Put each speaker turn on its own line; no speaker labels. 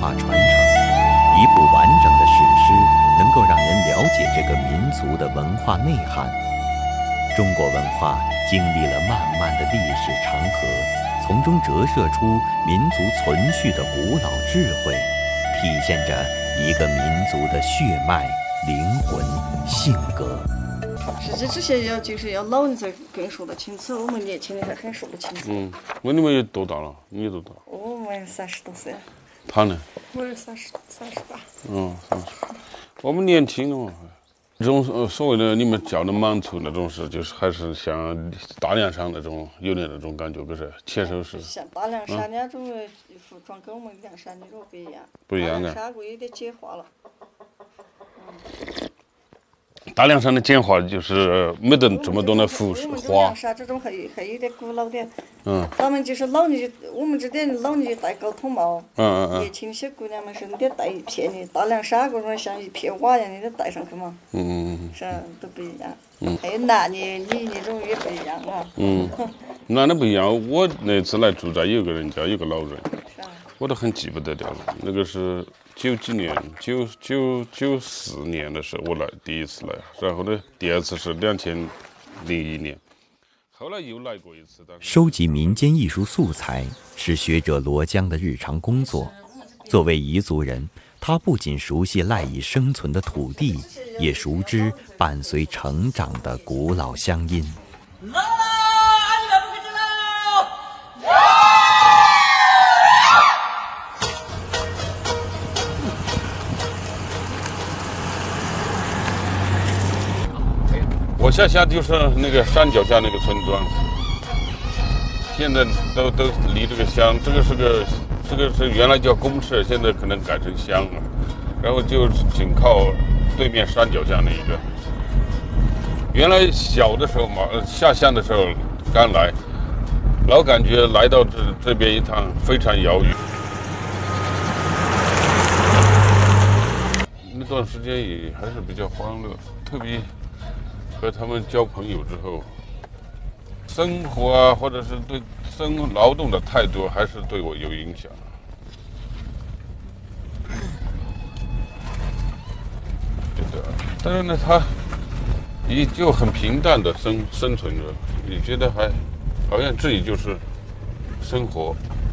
化传承。一部完整的史诗能够让人了解这个民族的文化内涵。中国文化经历了漫漫的历史长河，从中折射出民族存续的古老智慧，体现着一个民族的血脉、灵魂、性格。
是这些就是要老人才更说得清楚，我们年轻人还很说不清楚。
问你们有多大了？你多大？
我们30多岁。
他呢？
我是38。
我们年轻嘛，这种所谓的你们叫的满族那种是，就是还是像大凉山那种有点那种感觉，可是切手是。
像大凉山那种服装跟我们凉山那种不一样。
不一样的。
大凉山有点简化了。
大凉山的简化就是没得这么多的服饰花。
凉山这种还有点古老点。他们就是老年，我们这点老年戴高筒帽。年轻些姑娘们是你得戴一片的，大凉山嗰种像一片瓦一样，你得戴上去嘛。是都不一样。还有男的、女的这种也不一样啊。
男的不一样。我那次来住在有个人家，有个老人，我都很记不得掉了。那个是90几年，94年的时候我来第一次来，然后呢，第二次是2001年，后来又来过一次。
收集民间艺术素材是学者罗江的日常工作。作为彝族人，他不仅熟悉赖以生存的土地，也熟知伴随成长的古老乡音。
我下就是那个山脚下那个村庄，现在都离这个乡，这个是原来叫公社，现在可能改成乡了，然后就紧靠对面山脚下那一个。原来小的时候嘛，下乡的时候刚来，老感觉来到这边一趟非常遥远。那段时间也还是比较欢乐，特别和他们交朋友之后，生活啊，或者是对劳动的态度，还是对我有影响。对的，但是呢，他也就很平淡的生存着，你觉得还好像自己就是生活。